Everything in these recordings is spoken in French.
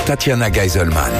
Tatiana Geiselman.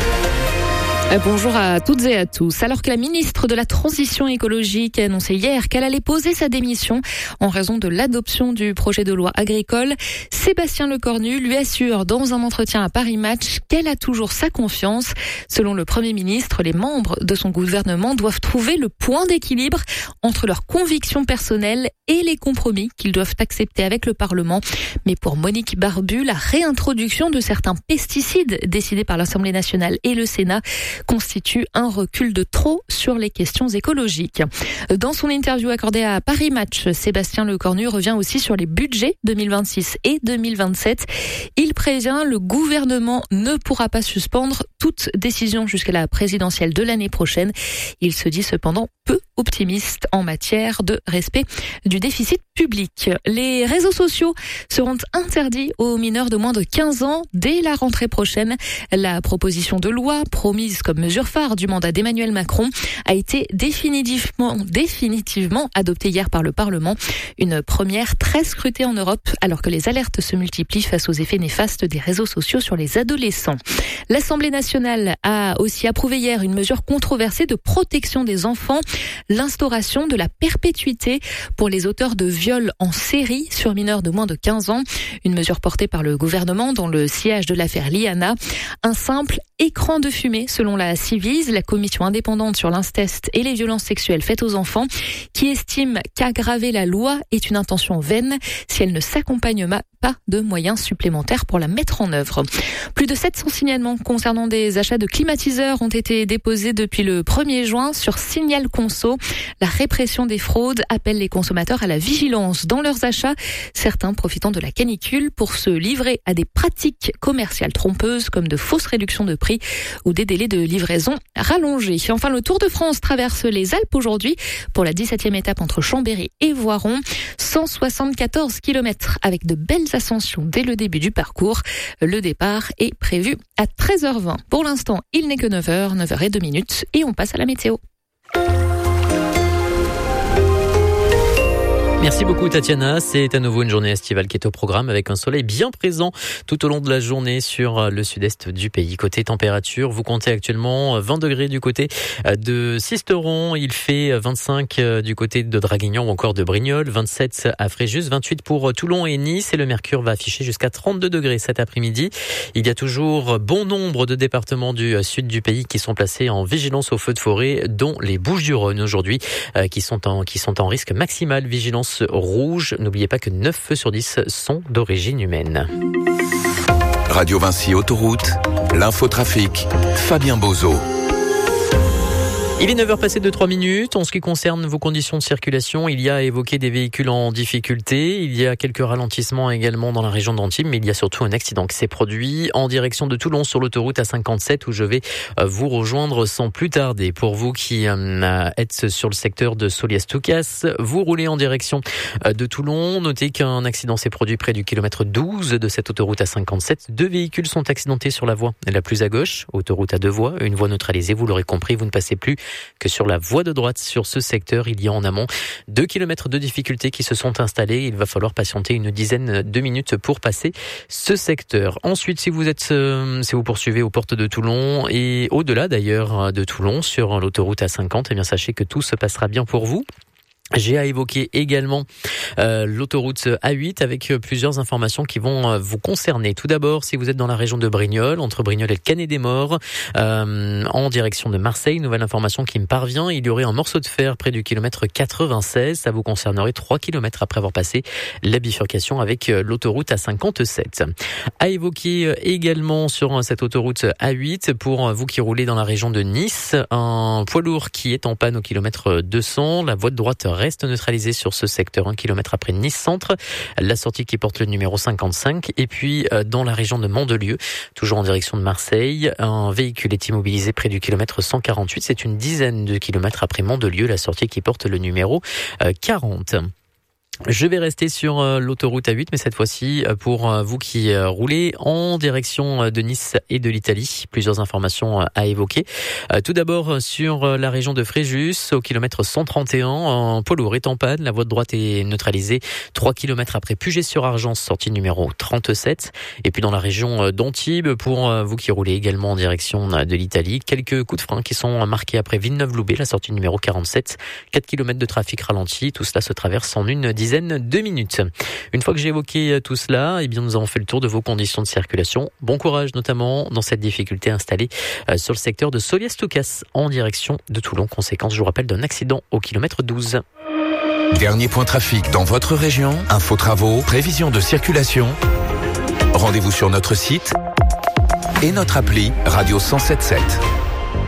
Bonjour à toutes et à tous. Alors que la ministre de la Transition écologique a annoncé hier qu'elle allait poser sa démission en raison de l'adoption du projet de loi agricole, Sébastien Lecornu lui assure dans un entretien à Paris Match qu'elle a toujours sa confiance. Selon le Premier ministre, les membres de son gouvernement doivent trouver le point d'équilibre entre leurs convictions personnelles et les compromis qu'ils doivent accepter avec le Parlement. Mais pour Monique Barbu, la réintroduction de certains pesticides décidés par l'Assemblée nationale et le Sénat constitue un recul de trop sur les questions écologiques. Dans son interview accordée à Paris Match, Sébastien Lecornu revient aussi sur les budgets 2026 et 2027. Il prévient, le gouvernement ne pourra pas suspendre toute décision jusqu'à la présidentielle de l'année prochaine. Il se dit cependant peu optimiste en matière de respect du déficit public. Les réseaux sociaux seront interdits aux mineurs de moins de 15 ans dès la rentrée prochaine. La proposition de loi promise comme mesure phare du mandat d'Emmanuel Macron a été définitivement adoptée hier par le Parlement. Une première très scrutée en Europe alors que les alertes se multiplient face aux effets néfastes des réseaux sociaux sur les adolescents. L'Assemblée nationale a aussi approuvé hier une mesure controversée de protection des enfants, l'instauration de la perpétuité pour les auteurs de viols en série sur mineurs de moins de 15 ans. Une mesure portée par le gouvernement dans le sillage de l'affaire Liana. Un simple écran de fumée selon la Civise, la commission indépendante sur l'inceste et les violences sexuelles faites aux enfants, qui estime qu'aggraver la loi est une intention vaine si elle ne s'accompagne pas de moyens supplémentaires pour la mettre en œuvre. Plus de 700 signalements concernant des achats de climatiseurs ont été déposés depuis le 1er juin sur Signal Conso. La répression des fraudes appelle les consommateurs à la vigilance dans leurs achats, certains profitant de la canicule pour se livrer à des pratiques commerciales trompeuses comme de fausses réductions de prix ou des délais de livraison rallongés. Enfin, le Tour de France traverse les Alpes aujourd'hui pour la 17e étape entre Chambéry et Voiron. 174 km avec de belles ascensions dès le début du parcours. Le départ est prévu à 13h20. Pour l'instant, il n'est que 9h02 et on passe à la météo. Merci beaucoup Tatiana, c'est à nouveau une journée estivale qui est au programme avec un soleil bien présent tout au long de la journée sur le sud-est du pays. Côté température, vous comptez actuellement 20 degrés du côté de Sisteron, il fait 25 du côté de Draguignan ou encore de Brignoles, 27 à Fréjus, 28 pour Toulon et Nice et le mercure va afficher jusqu'à 32 degrés cet après-midi. Il y a toujours bon nombre de départements du sud du pays qui sont placés en vigilance au feu de forêt, dont les Bouches-du-Rhône aujourd'hui qui sont en risque maximal, vigilance rouge. N'oubliez pas que 9 feux sur 10 sont d'origine humaine. Radio Vinci Autoroute, l'infotrafic, Fabien Bozo. Il est 9h passé de 3 minutes. En ce qui concerne vos conditions de circulation, il y a évoqué des véhicules en difficulté. Il y a quelques ralentissements également dans la région d'Antibes, mais il y a surtout un accident qui s'est produit en direction de Toulon sur l'autoroute A57 où je vais vous rejoindre sans plus tarder. Pour vous qui êtes sur le secteur de Solias-Toucas, vous roulez en direction de Toulon. Notez qu'un accident s'est produit près du kilomètre 12 de cette autoroute A57. 2 véhicules sont accidentés sur la voie la plus à gauche, autoroute à 2 voies, une voie neutralisée. Vous l'aurez compris, vous ne passez plus que sur la voie de droite. Sur ce secteur, il y a en amont 2 kilomètres de difficultés qui se sont installés. Il va falloir patienter une dizaine de minutes pour passer ce secteur. Ensuite, si vous poursuivez aux portes de Toulon et au-delà d'ailleurs de Toulon sur l'autoroute A50, eh bien sachez que tout se passera bien pour vous. J'ai à évoquer également l'autoroute A8 avec plusieurs informations qui vont vous concerner. Tout d'abord, si vous êtes dans la région de Brignoles, entre Brignoles et le Canet-des-Morts, en direction de Marseille, nouvelle information qui me parvient, il y aurait un morceau de fer près du kilomètre 96. Ça vous concernerait 3 kilomètres après avoir passé la bifurcation avec l'autoroute A57. À évoquer également sur cette autoroute A8, pour vous qui roulez dans la région de Nice, un poids lourd qui est en panne au kilomètre 200. La voie de droite reste neutralisée sur ce secteur 1 kilomètre après Nice Centre, la sortie qui porte le numéro 55. Et puis dans la région de Mandelieu, toujours en direction de Marseille, un véhicule est immobilisé près du kilomètre 148. C'est une dizaine de kilomètres après Mandelieu, la sortie qui porte le numéro 40. Je vais rester sur l'autoroute A8, mais cette fois-ci pour vous qui roulez en direction de Nice et de l'Italie. Plusieurs informations à évoquer. Tout d'abord sur la région de Fréjus, au kilomètre 131, un poids lourd est en panne. La voie de droite est neutralisée 3 km après Puget-sur-Argence, sortie numéro 37. Et puis dans la région d'Antibes, pour vous qui roulez également en direction de l'Italie, quelques coups de frein qui sont marqués après Villeneuve-Loubet, la sortie numéro 47. 4 km de trafic ralenti. Tout cela se traverse en une dizaine de minutes. Une fois que j'ai évoqué tout cela, eh bien nous avons fait le tour de vos conditions de circulation. Bon courage notamment dans cette difficulté installée sur le secteur de Soliès-Toucas en direction de Toulon. Conséquence, je vous rappelle, d'un accident au kilomètre 12. Dernier point trafic dans votre région, info travaux, prévision de circulation. Rendez-vous sur notre site et notre appli Radio 107.7.